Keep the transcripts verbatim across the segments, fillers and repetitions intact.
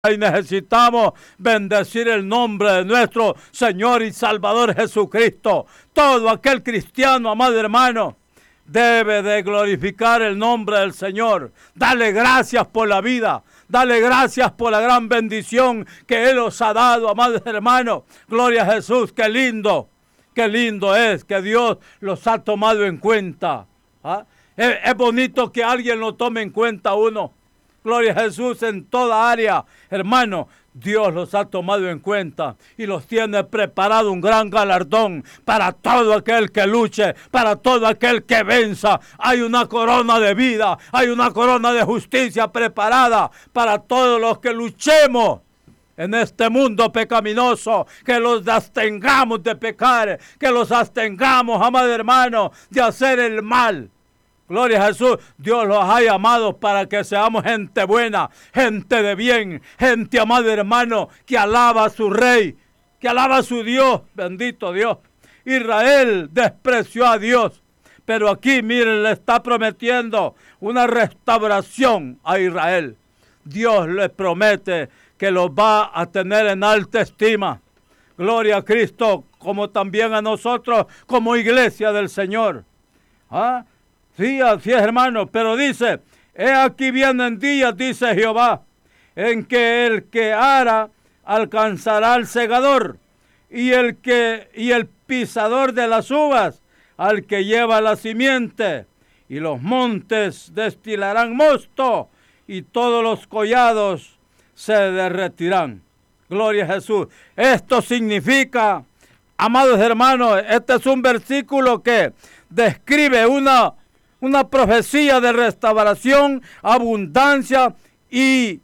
Y necesitamos bendecir el nombre de nuestro Señor y Salvador Jesucristo. Todo aquel cristiano, amado hermano, debe de glorificar el nombre del Señor. Dale gracias por la vida. Dale gracias por la gran bendición que Él os ha dado, amados hermanos. Gloria a Jesús, qué lindo, qué lindo es que Dios los ha tomado en cuenta. ¿Ah? Es, es bonito que alguien lo tome en cuenta a uno. Gloria a Jesús en toda área. Hermano, Dios los ha tomado en cuenta y los tiene preparado un gran galardón para todo aquel que luche, para todo aquel que venza. Hay una corona de vida, hay una corona de justicia preparada para todos los que luchemos en este mundo pecaminoso, que los abstengamos de pecar, que los abstengamos, amado hermano, de hacer el mal. Gloria a Jesús, Dios los ha llamado para que seamos gente buena, gente de bien, gente, amado hermano, que alaba a su rey, que alaba a su Dios, bendito Dios. Israel despreció a Dios, pero aquí, miren, le está prometiendo una restauración a Israel. Dios le promete que los va a tener en alta estima. Gloria a Cristo, como también a nosotros, como iglesia del Señor. ¿Ah? Sí, así es, hermano, pero dice, he aquí vienen días, dice Jehová, en que el que ara alcanzará al segador, y el que y el pisador de las uvas al que lleva la simiente, y los montes destilarán mosto, y todos los collados se derretirán. Gloria a Jesús. Esto significa, amados hermanos, este es un versículo que describe una Una profecía de restauración, abundancia y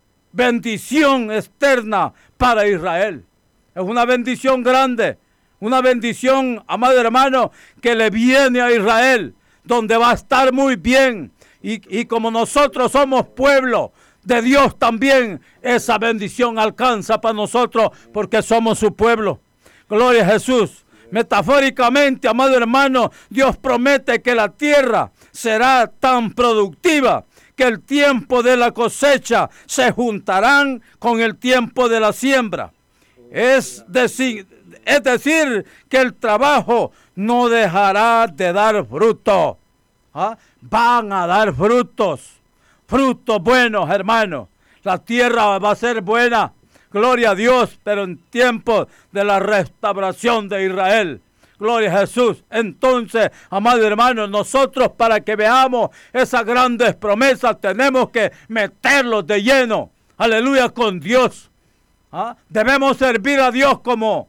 bendición externa para Israel. Es una bendición grande, una bendición, amado hermano, que le viene a Israel, donde va a estar muy bien. Y, y como nosotros somos pueblo de Dios también, esa bendición alcanza para nosotros porque somos su pueblo. Gloria a Jesús. Metafóricamente, amado hermano, Dios promete que la tierra será tan productiva que el tiempo de la cosecha se juntarán con el tiempo de la siembra. Es decir, es decir que el trabajo no dejará de dar fruto. ¿Ah? Van a dar frutos, frutos buenos, hermanos. La tierra va a ser buena. Gloria a Dios, pero en tiempo de la restauración de Israel. Gloria a Jesús. Entonces, amados hermanos, nosotros para que veamos esas grandes promesas tenemos que meterlos de lleno. Aleluya, con Dios. ¿Ah? Debemos servir a Dios como,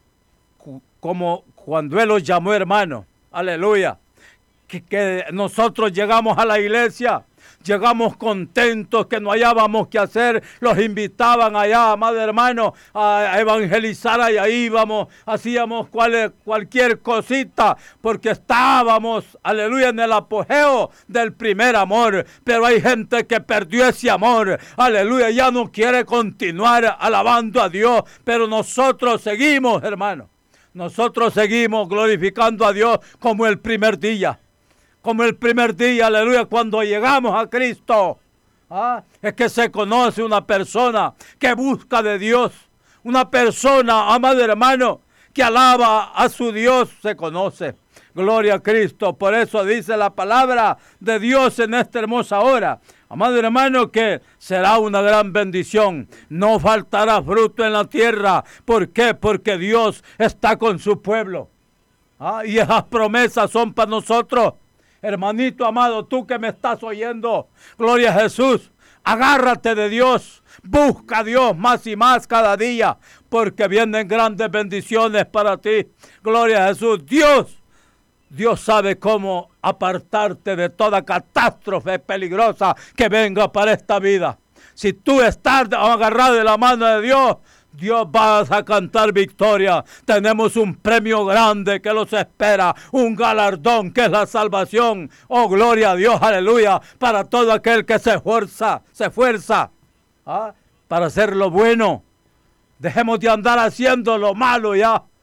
como cuando Él los llamó, hermano. Aleluya. Que, que nosotros llegamos a la iglesia. Llegamos contentos que no hallábamos qué hacer. Los invitaban allá, amado hermano, a evangelizar. Allá íbamos, hacíamos cual, cualquier cosita, porque estábamos, aleluya, en el apogeo del primer amor. Pero hay gente que perdió ese amor, aleluya, ya no quiere continuar alabando a Dios. Pero nosotros seguimos, hermano. Nosotros seguimos glorificando a Dios como el primer día. Como el primer día, aleluya, cuando llegamos a Cristo. ¿Ah? Es que se conoce una persona que busca de Dios. Una persona, amado hermano, que alaba a su Dios, se conoce. Gloria a Cristo. Por eso dice la palabra de Dios en esta hermosa hora. Amado hermano, que será una gran bendición. No faltará fruto en la tierra. ¿Por qué? Porque Dios está con su pueblo. ¿Ah? Y esas promesas son para nosotros. Hermanito amado, tú que me estás oyendo, gloria a Jesús, agárrate de Dios, busca a Dios más y más cada día, porque vienen grandes bendiciones para ti. Gloria a Jesús. Dios, Dios sabe cómo apartarte de toda catástrofe peligrosa que venga para esta vida. Si tú estás agarrado de la mano de Dios, Dios va a cantar victoria. Tenemos un premio grande que los espera, un galardón que es la salvación. Oh, gloria a Dios, aleluya, para todo aquel que se esfuerza, se esfuerza ¿ah? para hacer lo bueno. Dejemos de andar haciendo lo malo ya.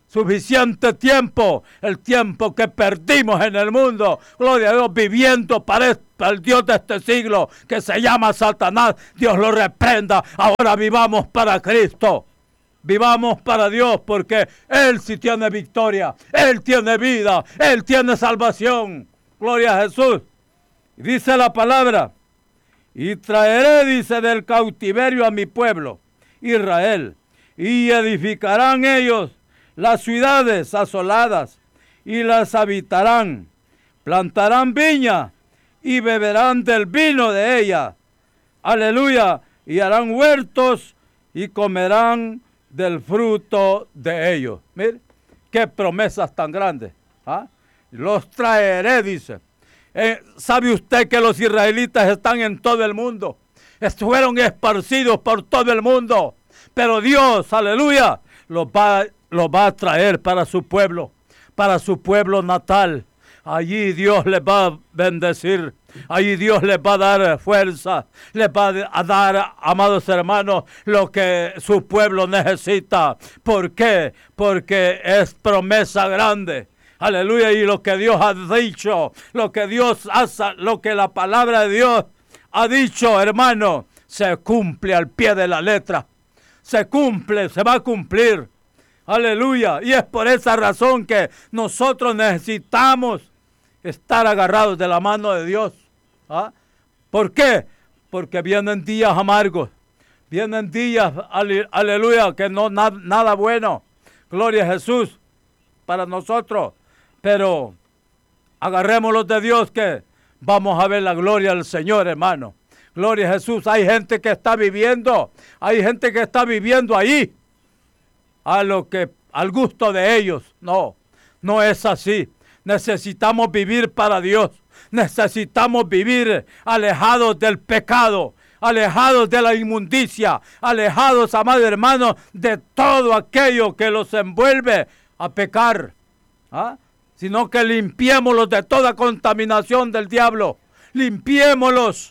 suficiente tiempo, el tiempo que perdimos en el mundo, gloria a Dios, viviendo para, este, para el Dios de este siglo, que se llama Satanás. Dios lo reprenda. Ahora vivamos para Cristo. Vivamos para Dios, porque Él sí tiene victoria, Él tiene vida, Él tiene salvación. Gloria a Jesús. Y dice la palabra, y traeré, dice, del cautiverio a mi pueblo, Israel, y edificarán ellos las ciudades asoladas, y las habitarán, plantarán viña, y beberán del vino de ella. Aleluya. Y harán huertos, y comerán del fruto de ellos. Mire, qué promesas tan grandes. ¿Ah? Los traeré, dice. Eh, ¿Sabe usted que los israelitas están en todo el mundo? Fueron esparcidos por todo el mundo. Pero Dios, aleluya, los va, los va a traer para su pueblo, para su pueblo natal. Allí Dios les va a bendecir. Allí Dios les va a dar fuerza. Les va a dar, amados hermanos, lo que su pueblo necesita. ¿Por qué? Porque es promesa grande. Aleluya. Y lo que Dios ha dicho, lo que Dios hace, lo que la palabra de Dios ha dicho, hermano, se cumple al pie de la letra. Se cumple, se va a cumplir. Aleluya. Y es por esa razón que nosotros necesitamos estar agarrados de la mano de Dios. ¿Ah? ¿Por qué? Porque vienen días amargos. Vienen días, ale, aleluya, que no na, nada bueno. Gloria a Jesús para nosotros. Pero agarrémoslos de Dios, que vamos a ver la gloria del Señor, hermano. Gloria a Jesús. Hay gente que está viviendo, hay gente que está viviendo ahí a lo que, al gusto de ellos. No, no es así. Necesitamos vivir para Dios. Necesitamos vivir alejados del pecado, alejados de la inmundicia, alejados, amados hermanos, de todo aquello que los envuelve a pecar. ¿Ah? Sino que limpiémoslos de toda contaminación del diablo. Limpiémoslos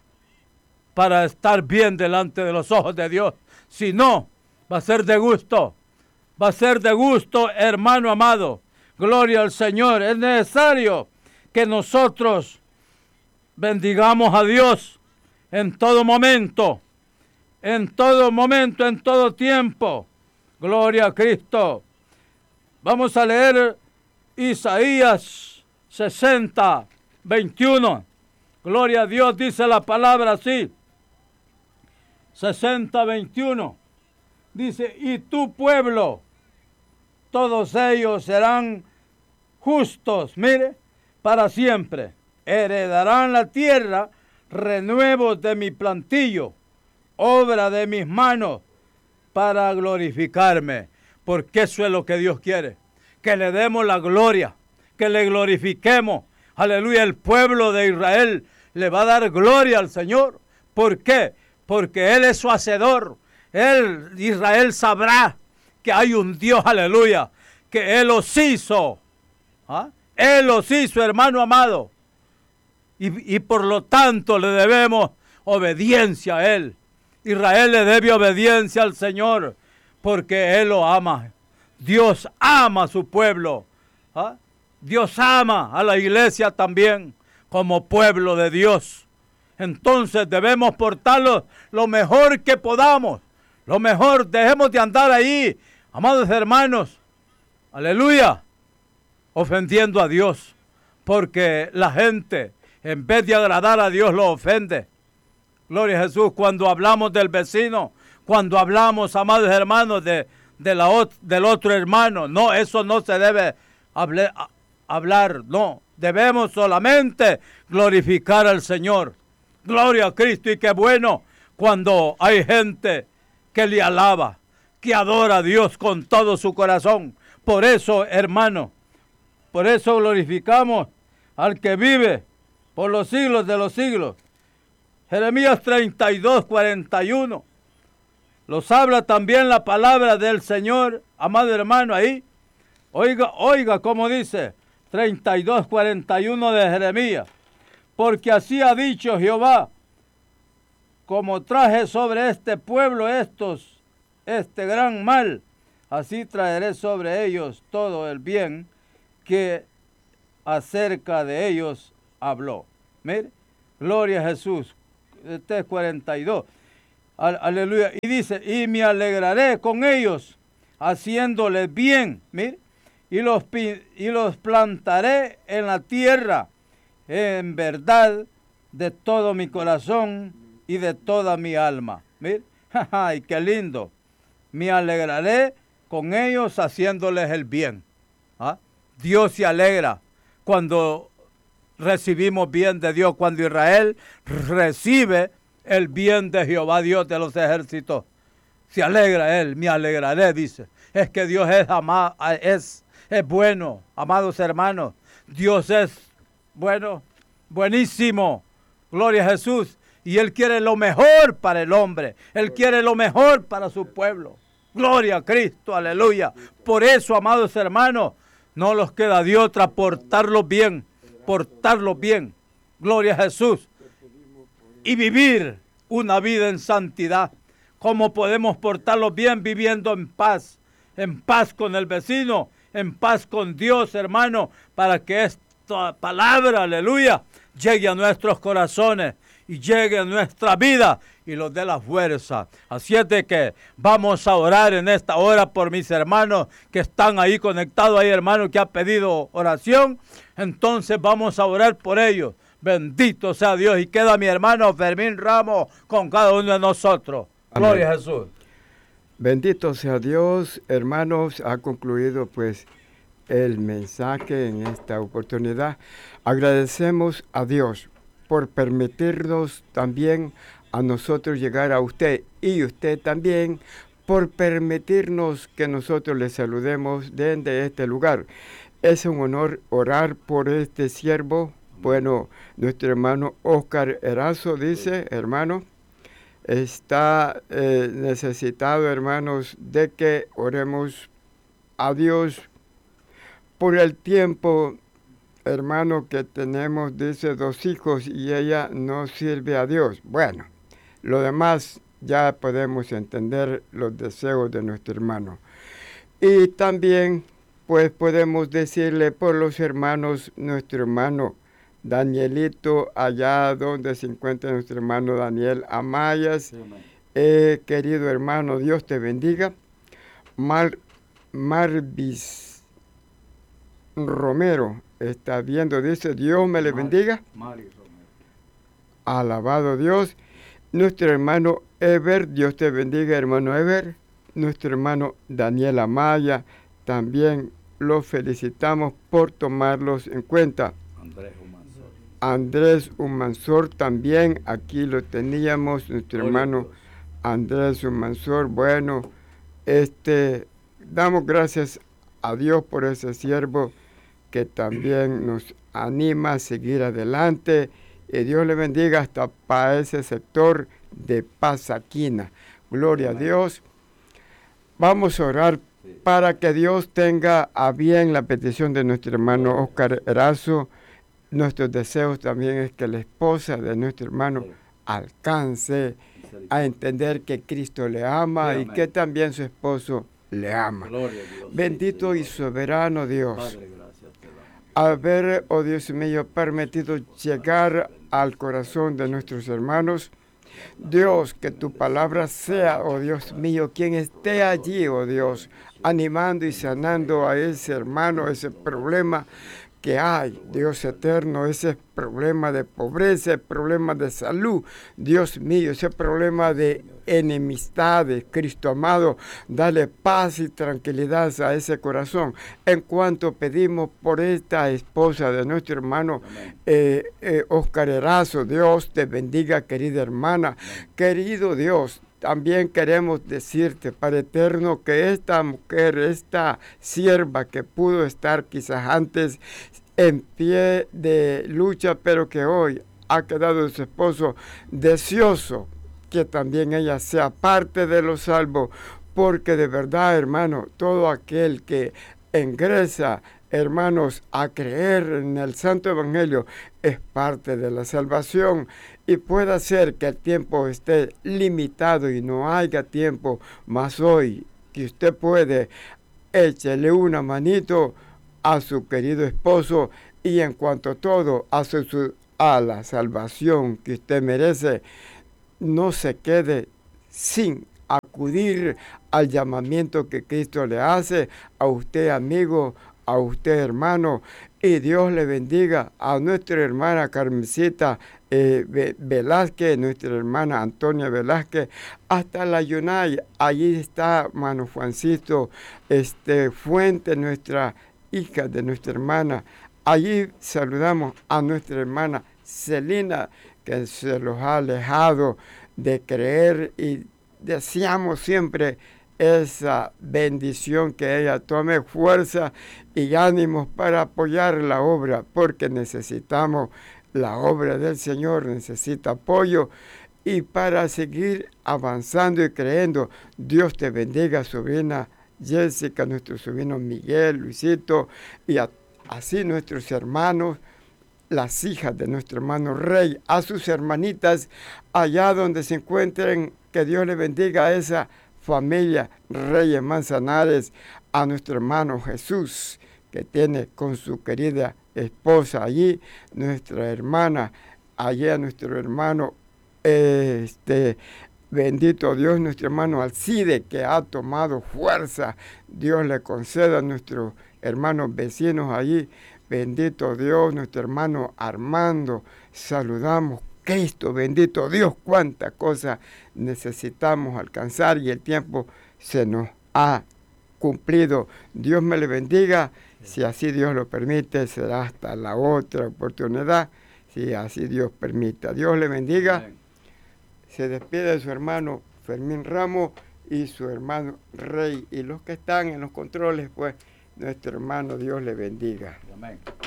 para estar bien delante de los ojos de Dios. Si no, va a ser de gusto. Va a ser de gusto, hermano amado. Gloria al Señor. Es necesario que nosotros bendigamos a Dios en todo momento. En todo momento, en todo tiempo. Gloria a Cristo. Vamos a leer Isaías sesenta, veintiuno. Gloria a Dios, dice la palabra así. sesenta, veintiuno. Dice, y tu pueblo, todos ellos serán justos, mire, para siempre. Heredarán la tierra, renuevos de mi plantillo, obra de mis manos, para glorificarme. Porque eso es lo que Dios quiere. Que le demos la gloria, que le glorifiquemos. Aleluya, el pueblo de Israel le va a dar gloria al Señor. ¿Por qué? Porque Él es su hacedor. Él, Israel, sabrá que hay un Dios, aleluya, que Él los hizo. ¿Ah? Él los hizo, hermano amado. Y, y por lo tanto le debemos obediencia a Él. Israel le debe obediencia al Señor porque Él lo ama. Dios ama a su pueblo. ¿Ah? Dios ama a la iglesia también como pueblo de Dios. Entonces debemos portarlo lo mejor que podamos. Lo mejor, dejemos de andar ahí, amados hermanos. Aleluya. Ofendiendo a Dios. Porque la gente, en vez de agradar a Dios, lo ofende. Gloria a Jesús. Cuando hablamos del vecino, cuando hablamos, amados hermanos, de, de la, del otro hermano, no, eso no se debe hable, hablar, no. Debemos solamente glorificar al Señor. Gloria a Cristo. Y qué bueno cuando hay gente que le alaba, que adora a Dios con todo su corazón. Por eso, hermano, por eso glorificamos al que vive por los siglos de los siglos. Jeremías treinta y dos, cuarenta y uno. Los habla también la palabra del Señor, amado hermano, ahí. Oiga, oiga cómo dice, treinta y dos, cuarenta y uno de Jeremías. Porque así ha dicho Jehová, como traje sobre este pueblo estos, este gran mal, Así traeré sobre ellos todo el bien que acerca de ellos habló. Mire, gloria a Jesús. Este es cuarenta y dos. Aleluya. Y dice, y me alegraré con ellos, haciéndoles bien. Mire, y los, y los plantaré en la tierra, en verdad, de todo mi corazón y de toda mi alma. Mire, ay, qué lindo. Me alegraré con ellos haciéndoles el bien. ¿Ah? Dios se alegra cuando recibimos bien de Dios, cuando Israel recibe el bien de Jehová, Dios de los ejércitos. Se alegra él, me alegraré, dice. Es que Dios es, ama, es, es bueno, amados hermanos. Dios es bueno, buenísimo. Gloria a Jesús. Y Él quiere lo mejor para el hombre. Él quiere lo mejor para su pueblo. Gloria a Cristo, aleluya. Por eso, amados hermanos, no los queda de otra portarlos bien, portarlos bien. Gloria a Jesús. Y vivir una vida en santidad. ¿Cómo podemos portarlos bien? Viviendo en paz. En paz con el vecino, en paz con Dios, hermano, para que esta palabra, aleluya, llegue a nuestros corazones y llegue a nuestra vida y los dé la fuerza. Así es de que vamos a orar en esta hora por mis hermanos que están ahí conectados. Hay hermano que ha pedido oración, entonces vamos a orar por ellos. Bendito sea Dios. Y queda mi hermano Fermín Ramos con cada uno de nosotros. Amén. Gloria a Jesús. Bendito sea Dios, hermanos. Ha concluido pues el mensaje en esta oportunidad. Agradecemos a Dios por permitirnos también a nosotros llegar a usted, y usted también por permitirnos que nosotros le saludemos desde este lugar. Es un honor orar por este siervo. Bueno, nuestro hermano Oscar Erazo dice, hermano, está eh, necesitado, hermanos, de que oremos a Dios por el tiempo, hermano, que tenemos, dice, dos hijos y ella no sirve a Dios. Bueno, lo demás ya podemos entender los deseos de nuestro hermano. Y también, pues, podemos decirle por los hermanos, nuestro hermano Danielito, allá donde se encuentra nuestro hermano Daniel Amayas. Sí, eh, querido hermano, Dios te bendiga. Mar, Marvis Romero está viendo, dice, Dios me le bendiga. Mari Romero. Alabado Dios. Nuestro hermano Ever, Dios te bendiga, hermano Ever. Nuestro hermano Daniel Amaya, también los felicitamos por tomarlos en cuenta. Andrés Humansor. Andrés Humansor también, aquí lo teníamos, nuestro hermano Andrés Humansor. Bueno, este, damos gracias a Dios por ese siervo que también nos anima a seguir adelante. Y Dios le bendiga hasta para ese sector de Pasaquina. Gloria Amén. A Dios. Vamos a orar para que Dios tenga a bien la petición de nuestro hermano Oscar Erazo. Nuestros deseos también es que la esposa de nuestro hermano alcance a entender que Cristo le ama y que también su esposo le ama. Bendito y soberano Dios, haber, oh Dios mío, permitido llegar al corazón de nuestros hermanos. Dios, que tu palabra sea, oh Dios mío, quien esté allí, oh Dios, animando y sanando a ese hermano, ese problema que hay, Dios eterno, ese problema de pobreza, el problema de salud, Dios mío, ese problema de enemistad, de Cristo amado, dale paz y tranquilidad a ese corazón. En cuanto pedimos por esta esposa de nuestro hermano eh, eh, Oscar Erazo, Dios te bendiga, querida hermana, querido Dios. También queremos decirte, Padre eterno, que esta mujer, esta sierva que pudo estar quizás antes en pie de lucha, pero que hoy ha quedado su esposo deseoso, que también ella sea parte de los salvos, porque de verdad, hermano, todo aquel que ingresa, hermanos, a creer en el Santo Evangelio es parte de la salvación. Y puede ser que el tiempo esté limitado y no haya tiempo, mas hoy que usted puede, échele una manito a su querido esposo, y en cuanto a todo, a, su, a la salvación que usted merece, no se quede sin acudir al llamamiento que Cristo le hace a usted, amigo, a usted, hermano. Y Dios le bendiga a nuestra hermana Carmencita eh, Velázquez, nuestra hermana Antonia Velázquez, hasta la Yunay. Allí está, hermano Juancito este, Fuente, nuestra hija de nuestra hermana. Allí saludamos a nuestra hermana Celina, que se los ha alejado de creer, y deseamos siempre esa bendición, que ella tome fuerza y ánimos para apoyar la obra, porque necesitamos la obra del Señor, necesita apoyo, y para seguir avanzando y creyendo. Dios te bendiga, sobrina Jessica, nuestro sobrino Miguel, Luisito, y a, así nuestros hermanos, las hijas de nuestro hermano Rey, a sus hermanitas allá donde se encuentren, que Dios le bendiga a esa familia Reyes Manzanares, a nuestro hermano Jesús, que tiene con su querida esposa allí, nuestra hermana, allí a nuestro hermano, este, bendito Dios, nuestro hermano Alcide, que ha tomado fuerza. Dios le conceda a nuestros hermanos vecinos allí, bendito Dios, nuestro hermano Armando, saludamos. Cristo, bendito Dios, cuántas cosas necesitamos alcanzar, y el tiempo se nos ha cumplido. Dios me le bendiga. Si así Dios lo permite, será hasta la otra oportunidad, si así Dios permita. Dios le bendiga. Amén. Se despide de su hermano Fermín Ramos y su hermano Rey, y los que están en los controles, pues nuestro hermano, Dios le bendiga. Amén.